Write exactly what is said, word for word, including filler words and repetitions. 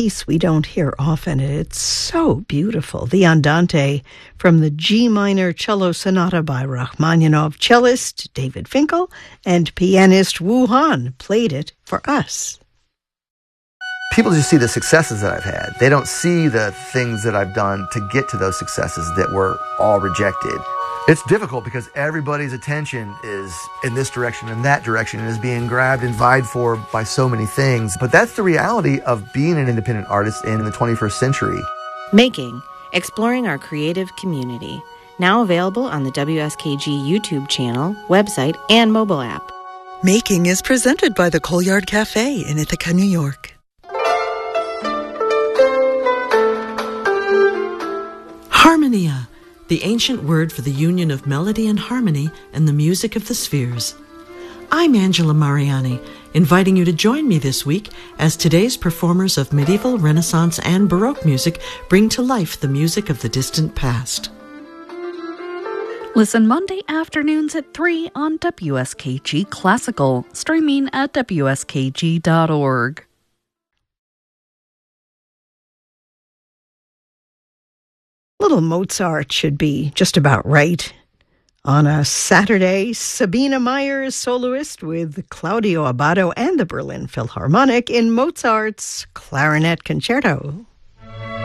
piece we don't hear often. It's so beautiful. The Andante from the G minor cello sonata by Rachmaninoff. Cellist David Finkel and pianist Wu Han played it for us. People just see the successes that I've had. They don't see the things that I've done to get to those successes that were all rejected. It's difficult because everybody's attention is in this direction and that direction and is being grabbed and vied for by so many things. But that's the reality of being an independent artist in the twenty-first century. Making, exploring our creative community. Now available on the W S K G YouTube channel, website, and mobile app. Making is presented by the Colyard Cafe in Ithaca, New York. Harmonia, the ancient word for the union of melody and harmony and the music of the spheres. I'm Angela Mariani, inviting you to join me this week as today's performers of medieval, Renaissance, and Baroque music bring to life the music of the distant past. Listen Monday afternoons at three on W S K G Classical, streaming at W S K G dot org. Little Mozart should be just about right. On a Saturday, Sabina Meyer is soloist with Claudio Abbado and the Berlin Philharmonic in Mozart's Clarinet Concerto.